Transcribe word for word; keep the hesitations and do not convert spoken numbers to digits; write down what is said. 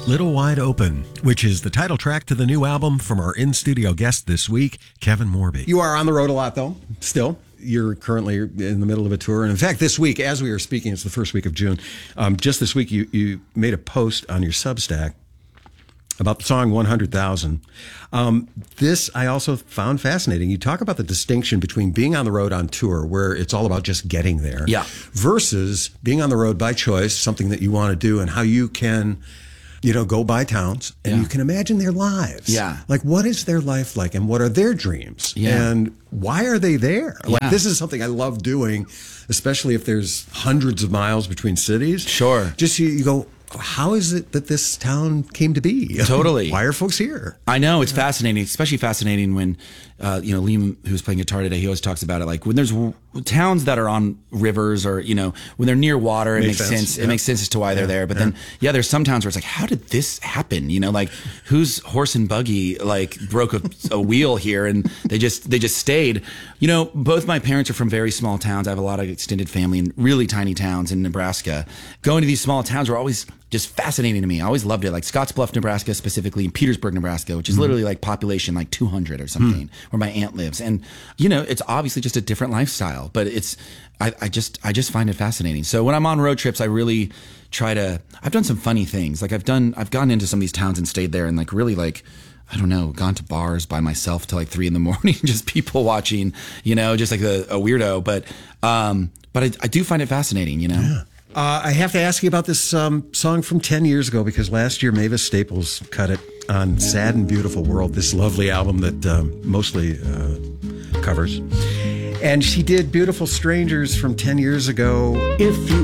Little Wide Open, which is the title track to the new album from our in-studio guest this week, Kevin Morby. You are on the road a lot, though, still. You're currently in the middle of a tour. And in fact, this week, as we are speaking, it's the first week of June. Um, just this week, you, you made a post on your Substack about the song one hundred thousand. Um, this I also found fascinating. You talk about the distinction between being on the road on tour, where it's all about just getting there, yeah, versus being on the road by choice, something that you want to do, and how you can, you know, go by towns and yeah. you can imagine their lives. Yeah. Like, what is their life like and what are their dreams? Yeah. And why are they there? Like, yeah. this is something I love doing, especially if there's hundreds of miles between cities. Sure. Just you, you go, how is it that this town came to be? Totally. Why are folks here? I know, it's fascinating, especially fascinating when, uh, you know, Liam, who's playing guitar today, he always talks about it. Like when there's w- towns that are on rivers or, you know, when they're near water, it makes, makes sense. sense. Yeah. It makes sense as to why yeah. they're there. But yeah. then, yeah, there's some towns where it's like, how did this happen? You know, like whose horse and buggy like broke a, a wheel here and they just, they just stayed. You know, both my parents are from very small towns. I have a lot of extended family in really tiny towns in Nebraska. Going to these small towns were always just fascinating to me. I always loved it. Like Scottsbluff, Nebraska, specifically in Petersburg, Nebraska, which is mm-hmm. literally like population like two hundred or something, mm. where my aunt lives. And, you know, it's obviously just a different lifestyle, but it's, I, I just, I just find it fascinating. So when I'm on road trips, I really try to, I've done some funny things. Like I've done, I've gone into some of these towns and stayed there and like really like, I don't know, gone to bars by myself till like three in the morning, just people watching, you know, just like a, a weirdo. But, um, but I, I do find it fascinating, you know? Yeah. Uh, I have to ask you about this um, song from ten years ago, because last year Mavis Staples cut it on Sad and Beautiful World, this lovely album that um, mostly uh, covers. And she did Beautiful Strangers from ten years ago. If you